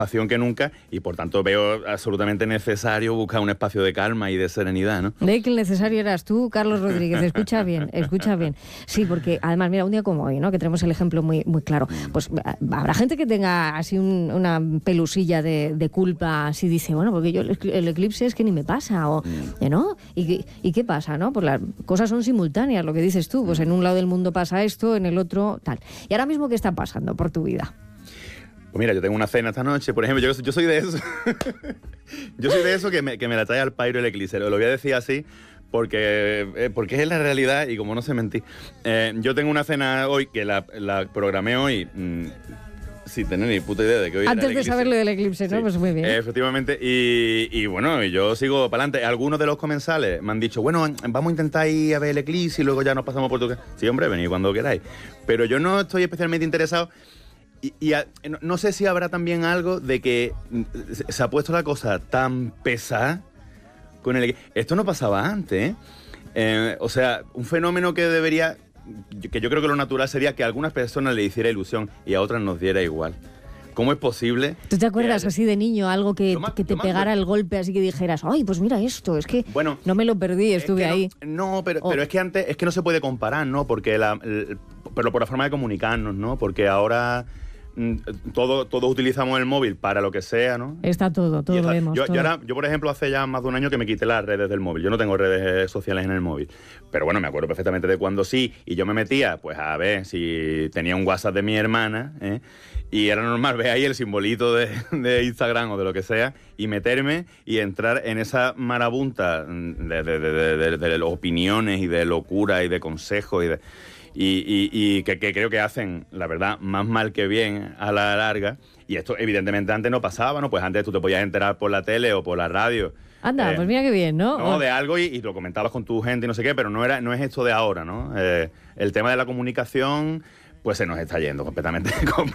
que nunca, y por tanto veo absolutamente necesario buscar un espacio de calma y de serenidad, ¿no? De que el necesario eras tú, Carlos Rodríguez. Escucha bien, escucha bien. Sí, porque además, mira, un día como hoy, ¿no? Que tenemos el ejemplo muy, muy claro. Pues habrá gente que tenga así una pelusilla de culpa, así dice, bueno, porque yo el eclipse es que ni me pasa, o, ¿no? ¿Y qué pasa, no? Pues las cosas son simultáneas, lo que dices tú. Pues en un lado del mundo pasa esto, en el otro tal. ¿Y ahora mismo qué está pasando por tu vida? Pues mira, yo tengo una cena esta noche, por ejemplo, yo soy de eso. Yo soy de eso que me la trae al pairo el eclipse. Lo voy a decir así porque es la realidad y como no sé mentir. Yo tengo una cena hoy que la programé hoy sin tener ni puta idea de que hoy era el eclipse. Antes de saber lo del eclipse, ¿no? Sí, pues muy bien. Efectivamente. Y bueno, yo sigo para adelante. Algunos de los comensales me han dicho, bueno, vamos a intentar ir a ver el eclipse y luego ya nos pasamos por tu casa. Sí, hombre, venid cuando queráis. Pero yo no estoy especialmente interesado. Y no sé si habrá también algo de que se ha puesto la cosa tan pesada con el... Esto no pasaba antes, ¿eh? O sea, un fenómeno que debería... Que yo creo que lo natural sería que a algunas personas le hiciera ilusión y a otras nos diera igual. ¿Cómo es posible? ¿Tú te acuerdas así de niño algo que te pegara el golpe así que dijeras, ay, pues mira esto, es que bueno, no me lo perdí, estuve ahí? No, pero es que antes, es que no se puede comparar, ¿no? Porque pero por la forma de comunicarnos, ¿no? Porque ahora... Todos utilizamos el móvil para lo que sea, ¿no? Está todo lo vemos. Yo, por ejemplo, hace ya más de un año que me quité las redes del móvil. Yo no tengo redes sociales en el móvil. Pero bueno, me acuerdo perfectamente de cuando sí. Y yo me metía, pues a ver si tenía un WhatsApp de mi hermana, ¿eh? Y era normal ver ahí el simbolito de Instagram o de lo que sea y meterme y entrar en esa marabunta de opiniones y de locura y de consejos y que creo que hacen, la verdad, más mal que bien a la larga. Y esto evidentemente antes no pasaba, ¿no? Pues antes tú te podías enterar por la tele o por la radio. Anda, pues mira qué bien, ¿no? No, de algo y lo comentabas con tu gente y no sé qué, pero no es esto de ahora, ¿no? El tema de la comunicación... pues se nos está yendo completamente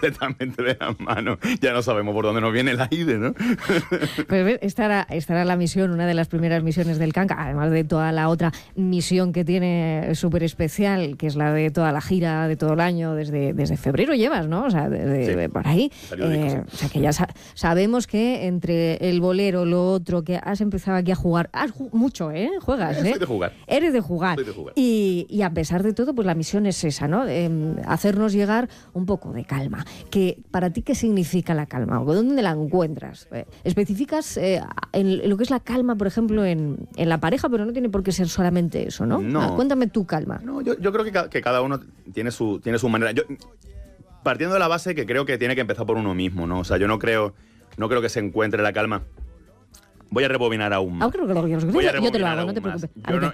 de las manos. Ya no sabemos por dónde nos viene el aire, ¿no? Pues esta era la misión, una de las primeras misiones del Kanka, además de toda la otra misión que tiene súper especial, que es la de toda la gira de todo el año, desde febrero llevas, ¿no? O sea, por ahí. O sea, que ya sabemos que entre el bolero, lo otro, que has empezado aquí a jugar, mucho, ¿eh? Juegas, ¿eh? Soy de jugar. Eres de jugar. Soy de jugar. Y a pesar de todo, pues la misión es esa, ¿no? Hacernos llegar un poco de calma. Que para ti, ¿qué significa la calma? ¿Dónde la encuentras? ¿Especificas en lo que es la calma, por ejemplo, en la pareja, pero no tiene por qué ser solamente eso, ¿no? No. Cuéntame tu calma. No, yo creo que cada uno tiene su manera. Partiendo de la base que creo que tiene que empezar por uno mismo, ¿no? O sea, yo no creo que se encuentre la calma. Voy a rebobinar aún más. Creo que yo te lo hago, no te preocupes.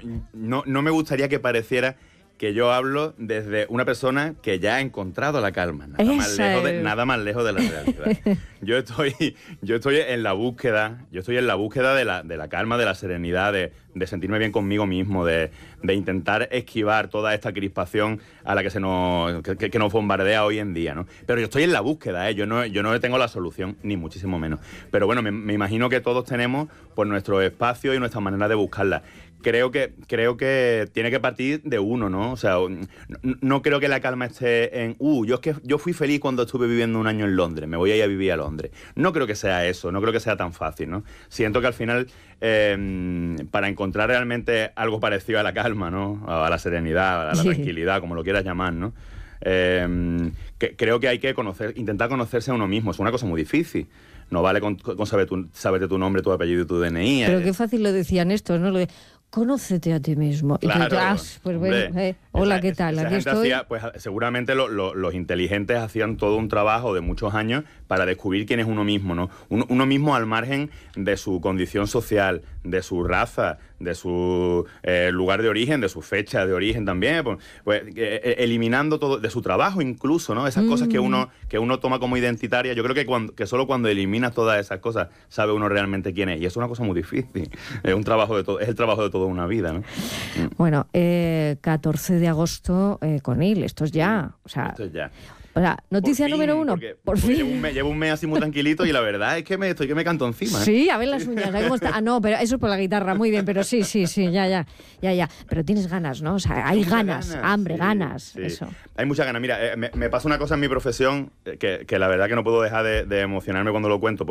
No me gustaría que pareciera que yo hablo desde una persona que ya ha encontrado la calma, nada más lejos de la realidad. Yo estoy en la búsqueda, de la calma, de la serenidad, de sentirme bien conmigo mismo, de intentar esquivar toda esta crispación a la que que nos bombardea hoy en día, ¿no? Pero yo estoy en la búsqueda, yo no tengo la solución, ni muchísimo menos. Pero bueno, me imagino que todos tenemos pues nuestro espacio y nuestra manera de buscarla. Creo que tiene que partir de uno, ¿no? O sea, no creo que la calma esté en yo fui feliz cuando estuve viviendo un año en Londres, me voy a ir a vivir a Londres. No creo que sea eso, no creo que sea tan fácil, ¿no? Siento que al final, para encontrar realmente algo parecido a la calma, ¿no? A la serenidad, a la tranquilidad, como lo quieras llamar, ¿no? Creo que hay que intentar conocerse a uno mismo. Es una cosa muy difícil. No vale con saberte tu nombre, tu apellido y tu DNI. Pero qué fácil lo decían estos, ¿no? Lo de conócete a ti mismo. Claro, pues bueno, hola, ¿qué tal? Aquí estoy. Pues seguramente los inteligentes hacían todo un trabajo de muchos años para descubrir quién es uno mismo, ¿no? Uno mismo al margen de su condición social, de su raza, de su lugar de origen, de su fecha de origen también, pues eliminando todo, de su trabajo incluso, ¿no? Esas cosas que uno toma como identitarias. Yo creo que solo cuando eliminas todas esas cosas sabe uno realmente quién es. Y es una cosa muy difícil. Es el trabajo de toda una vida, ¿no? Bueno, 14 de agosto con él, esto es ya. Esto es ya. O sea, noticia número 1, por fin. Llevo un mes así muy tranquilito y la verdad es que me canto encima. Sí, a ver las uñas, ¿sabes cómo está? No, pero eso es por la guitarra, muy bien, pero sí, ya. Pero tienes ganas, ¿no? O sea, hay ganas, hambre, ganas, sí. Eso. Hay muchas ganas. Mira, me pasa una cosa en mi profesión que la verdad que no puedo dejar de emocionarme cuando lo cuento.